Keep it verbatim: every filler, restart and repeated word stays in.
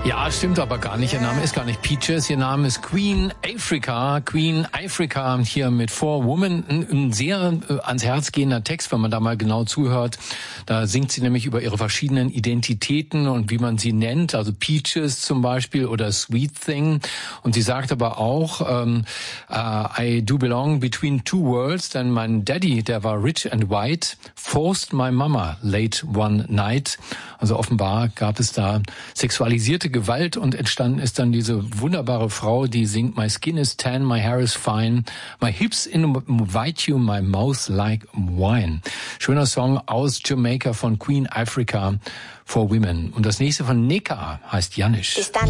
Ja, stimmt aber gar nicht. Ihr Name ist gar nicht Peaches, ihr Name ist Queen Africa. Queen Africa hier mit Four Women. Ein, ein sehr äh, ans Herz gehender Text, wenn man da mal genau zuhört. Da singt sie nämlich über ihre verschiedenen Identitäten und wie man sie nennt. Also Peaches zum Beispiel oder Sweet Thing. Und sie sagt aber auch, ähm, uh, I do belong between two worlds. Denn mein Daddy, der war rich and white, forced my mama late one night. Also offenbar gab es da sexualisierte Gewalt und entstanden ist dann diese wunderbare Frau, die singt My skin is tan, my hair is fine, my hips invite you, my mouth like wine. Schöner Song aus Jamaica von Queen Africa, Four Women. Und das nächste von Neka heißt Janisch.